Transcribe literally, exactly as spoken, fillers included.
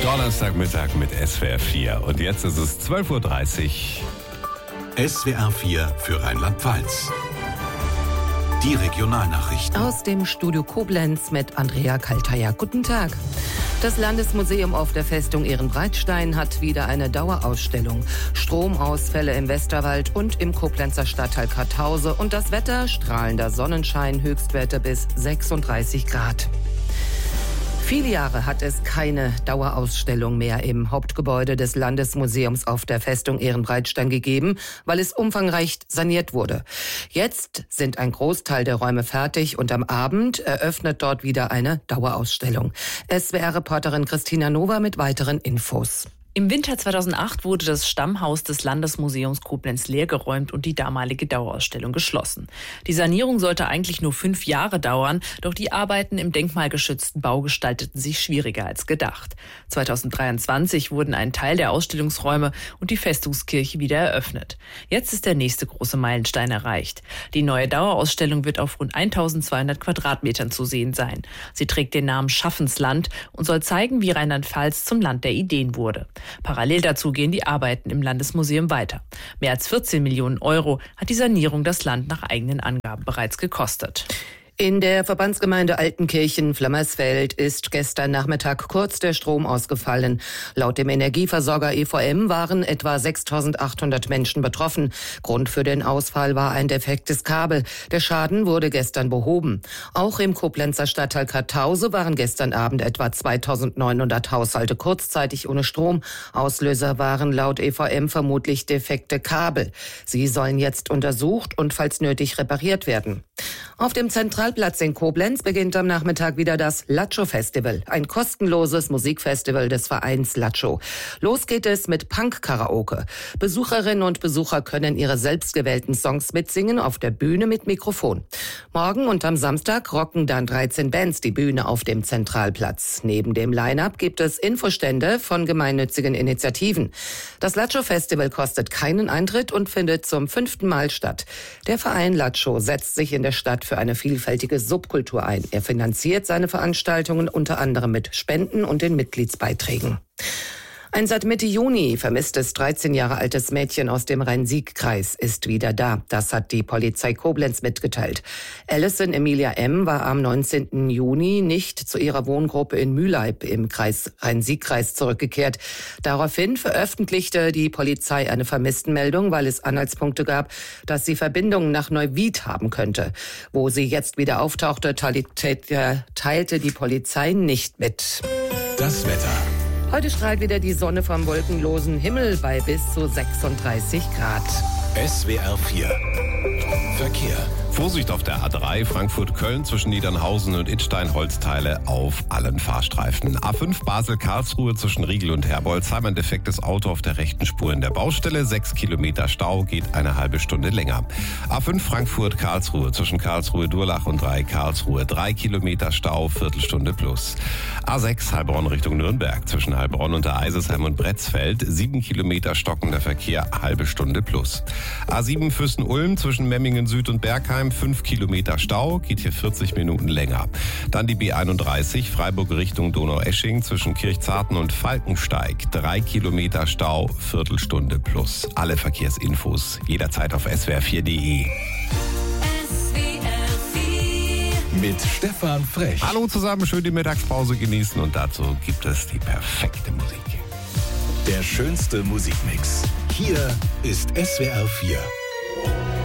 Donnerstagmittag mit S W R vier. Und jetzt ist es zwölf Uhr dreißig. S W R vier für Rheinland-Pfalz. Die Regionalnachrichten. Aus dem Studio Koblenz mit Andrea Kalteier. Guten Tag. Das Landesmuseum auf der Festung Ehrenbreitstein hat wieder eine Dauerausstellung. Stromausfälle im Westerwald und im Koblenzer Stadtteil Kartause. Und das Wetter, strahlender Sonnenschein, Höchstwerte bis sechsunddreißig Grad. Viele Jahre hat es keine Dauerausstellung mehr im Hauptgebäude des Landesmuseums auf der Festung Ehrenbreitstein gegeben, weil es umfangreich saniert wurde. Jetzt sind ein Großteil der Räume fertig und am Abend eröffnet dort wieder eine Dauerausstellung. S W R-Reporterin Christina Nova mit weiteren Infos. Im Winter zweitausendacht wurde das Stammhaus des Landesmuseums Koblenz leergeräumt und die damalige Dauerausstellung geschlossen. Die Sanierung sollte eigentlich nur fünf Jahre dauern, doch die Arbeiten im denkmalgeschützten Bau gestalteten sich schwieriger als gedacht. zweitausenddreiundzwanzig wurden ein Teil der Ausstellungsräume und die Festungskirche wieder eröffnet. Jetzt ist der nächste große Meilenstein erreicht. Die neue Dauerausstellung wird auf rund eintausendzweihundert Quadratmetern zu sehen sein. Sie trägt den Namen Schaffensland und soll zeigen, wie Rheinland-Pfalz zum Land der Ideen wurde. Parallel dazu gehen die Arbeiten im Landesmuseum weiter. Mehr als vierzehn Millionen Euro hat die Sanierung das Land nach eigenen Angaben bereits gekostet. In der Verbandsgemeinde Altenkirchen-Flammersfeld ist gestern Nachmittag kurz der Strom ausgefallen. Laut dem Energieversorger E V M waren etwa sechstausendachthundert Menschen betroffen. Grund für den Ausfall war ein defektes Kabel. Der Schaden wurde gestern behoben. Auch im Koblenzer Stadtteil Kartause waren gestern Abend etwa zweitausendneunhundert Haushalte kurzzeitig ohne Strom. Auslöser waren laut E V M vermutlich defekte Kabel. Sie sollen jetzt untersucht und falls nötig repariert werden. Auf dem Zentralplatz in Koblenz beginnt am Nachmittag wieder das Latscho-Festival, ein kostenloses Musikfestival des Vereins Latscho. Los geht es mit Punk-Karaoke. Besucherinnen und Besucher können ihre selbstgewählten Songs mitsingen auf der Bühne mit Mikrofon. Morgen und am Samstag rocken dann dreizehn Bands die Bühne auf dem Zentralplatz. Neben dem Line-Up gibt es Infostände von gemeinnützigen Initiativen. Das Latscho-Festival kostet keinen Eintritt und findet zum fünften Mal statt. Der Verein Latscho setzt sich in der Stadt für eine vielfältige Subkultur ein. Er finanziert seine Veranstaltungen unter anderem mit Spenden und den Mitgliedsbeiträgen. Ein seit Mitte Juni vermisstes dreizehn Jahre altes Mädchen aus dem Rhein-Sieg-Kreis ist wieder da. Das hat die Polizei Koblenz mitgeteilt. Alison Emilia M. war am neunzehnten Juni nicht zu ihrer Wohngruppe in Mühleib im Kreis Rhein-Sieg-Kreis zurückgekehrt. Daraufhin veröffentlichte die Polizei eine Vermisstenmeldung, weil es Anhaltspunkte gab, dass sie Verbindungen nach Neuwied haben könnte. Wo sie jetzt wieder auftauchte, teilte die Polizei nicht mit. Das Wetter. Heute strahlt wieder die Sonne vom wolkenlosen Himmel bei bis zu sechsunddreißig Grad. S W R vier. Verkehr. Vorsicht auf der A drei Frankfurt-Köln zwischen Niedernhausen und Idstein-Holzteile auf allen Fahrstreifen. A fünf Basel-Karlsruhe zwischen Riegel und Herbolzheim. Ein defektes Auto auf der rechten Spur in der Baustelle. Sechs Kilometer Stau, geht eine halbe Stunde länger. A fünf Frankfurt-Karlsruhe zwischen Karlsruhe-Durlach und drei Karlsruhe. Drei Kilometer Stau, Viertelstunde plus. A sechs Heilbronn Richtung Nürnberg zwischen Heilbronn und der Eisesheim und Bretzfeld. Sieben Kilometer stockender Verkehr, halbe Stunde plus. A sieben Fürsten-Ulm zwischen Memmingen Süd und Bergheim. fünf Kilometer Stau, geht hier vierzig Minuten länger. Dann die B einunddreißig, Freiburg Richtung Donaueschingen zwischen Kirchzarten und Falkensteig. drei Kilometer Stau, Viertelstunde plus. Alle Verkehrsinfos jederzeit auf s w r vier punkt d e. Mit Stefan Frech. Hallo zusammen, schön die Mittagspause genießen und dazu gibt es die perfekte Musik. Der schönste Musikmix. Hier ist S W R vier.